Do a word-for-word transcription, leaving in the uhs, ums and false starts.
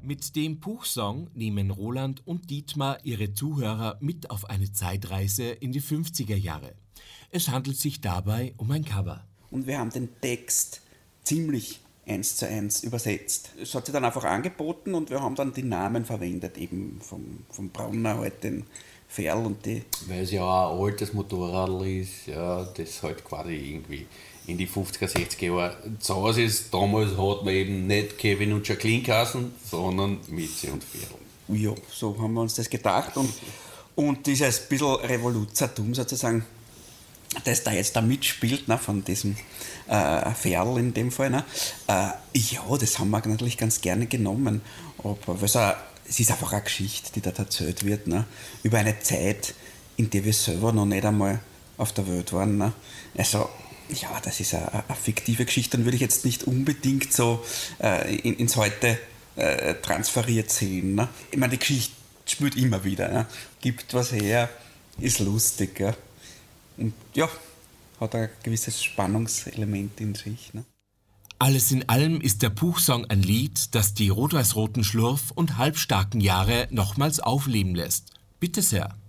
Mit dem Puch-Song nehmen Roland und Dietmar ihre Zuhörer mit auf eine Zeitreise in die fünfziger Jahre. Es handelt sich dabei um ein Cover. Und wir haben den Text ziemlich eins zu eins übersetzt. Es hat sich dann einfach angeboten und wir haben dann die Namen verwendet, eben vom, vom Brauner halt den Ferl und die... Weil es ja auch ein altes Motorrad ist, ja, das halt quasi irgendwie in die fünfziger, sechziger Jahre zu Hause ist. Damals hat man eben nicht Kevin und Jacqueline geheißen, sondern Mitzi und Ferl. Ja, so haben wir uns das gedacht und, und dieses bisschen Revoluzertum sozusagen, das da jetzt da mitspielt, ne, von diesem äh, Ferl in dem Fall. Ne, äh, ja, das haben wir natürlich ganz gerne genommen. Aber es ist einfach eine Geschichte, die da erzählt wird, ne, über eine Zeit, in der wir selber noch nicht einmal auf der Welt waren. Ne. Also, ja, das ist eine, eine fiktive Geschichte, dann würde ich jetzt nicht unbedingt so äh, in, ins Heute äh, transferiert sehen. Ne. Ich meine, die Geschichte spielt immer wieder, ne, gibt was her, ist lustig. Ja. Und ja, hat ein gewisses Spannungselement in sich. Ne? Alles in allem ist der Puch-Song ein Lied, das die rot-weiß-roten Schlurf- und halbstarken Jahre nochmals aufleben lässt. Bitte sehr.